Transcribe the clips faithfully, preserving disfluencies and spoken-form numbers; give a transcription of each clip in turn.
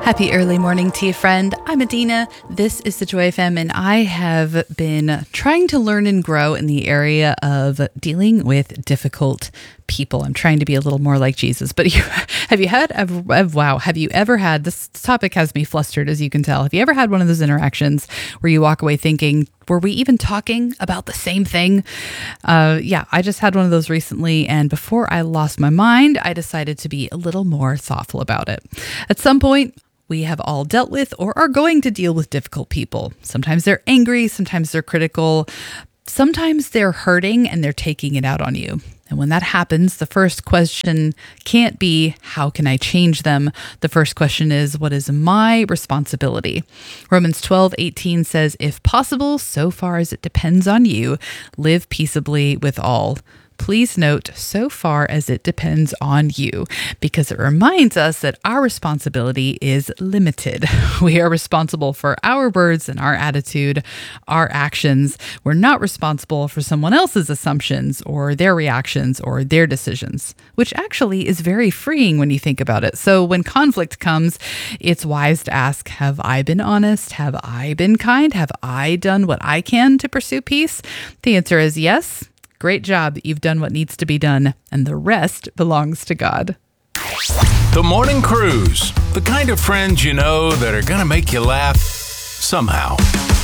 Happy early morning to you, friend. I'm Adina. This is the Joy F M, and I have been trying to learn and grow in the area of dealing with difficult people. I'm trying to be a little more like Jesus. But you, have you had, I've, I've, wow, have you ever had, this topic has me flustered, as you can tell. Have you ever had one of those interactions where you walk away thinking, were we even talking about the same thing? Uh, yeah, I just had one of those recently. And before I lost my mind, I decided to be a little more thoughtful about it. At some point, we have all dealt with or are going to deal with difficult people. Sometimes they're angry, sometimes they're critical, sometimes they're hurting and they're taking it out on you. And when that happens, the first question can't be, how can I change them? The first question is, what is my responsibility? Romans twelve eighteen says, if possible, so far as it depends on you, live peaceably with all. Please note, so far as it depends on you, because it reminds us that our responsibility is limited. We are responsible for our words and our attitude, our actions. We're not responsible for someone else's assumptions or their reactions or their decisions, which actually is very freeing when you think about it. So when conflict comes, it's wise to ask, have I been honest? Have I been kind? Have I done what I can to pursue peace? The answer is yes. Great job. You've done what needs to be done, and the rest belongs to God. The Morning Cruise. The kind of friends you know that are going to make you laugh somehow.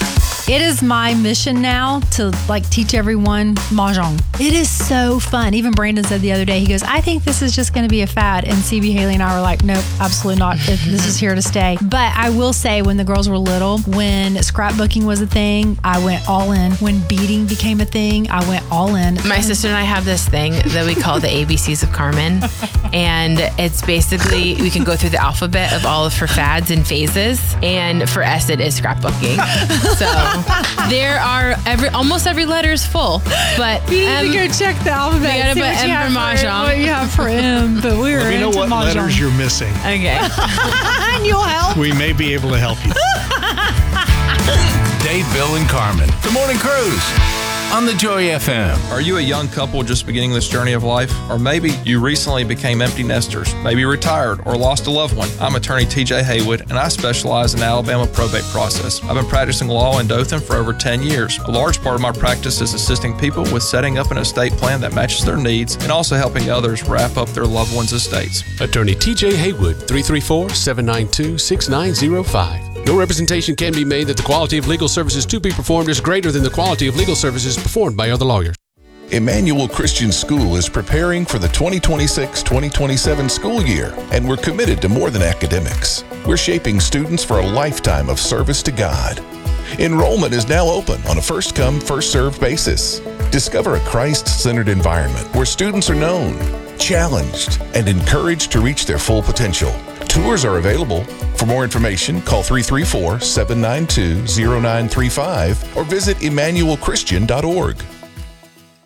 It is my mission now to like teach everyone Mahjong. It is so fun. Even Brandon said the other day, he goes, I think this is just going to be a fad. And C B, Haley, and I were like, nope, absolutely not. This is here to stay. But I will say, when the girls were little, when scrapbooking was a thing, I went all in. When beading became a thing, I went all in. My sister and I have this thing that we call the A B Cs of Carmen. And it's basically, we can go through the alphabet of all of her fads and phases. And for us, it is scrapbooking. So there are every almost every letter is full, but you need um, to go check the alphabet. We gotta put M for Mahjong. What you have for M, but we were Let me know into what Mahjong. letters you're missing. Okay. And you'll help. We may be able to help you. Dave, Bill, and Carmen. The Morning Cruise on the Joy F M. Are you a young couple just beginning this journey of life? Or maybe you recently became empty nesters, maybe retired or lost a loved one. I'm attorney T J Haywood, and I specialize in the Alabama probate process. I've been practicing law in Dothan for over ten years. A large part of my practice is assisting people with setting up an estate plan that matches their needs and also helping others wrap up their loved ones' estates. Attorney T J Haywood, three three four, seven nine two, six nine zero five. No representation can be made that the quality of legal services to be performed is greater than the quality of legal services performed by other lawyers. Emmanuel Christian School is preparing for the twenty twenty-six twenty twenty-seven school year, and we're committed to more than academics. We're shaping students for a lifetime of service to God. Enrollment is now open on a first-come, first-served basis. Discover a Christ-centered environment where students are known, challenged, and encouraged to reach their full potential. Tours are available. For more information, call three three four, seven nine two, zero nine three five or visit emmanuel christian dot org.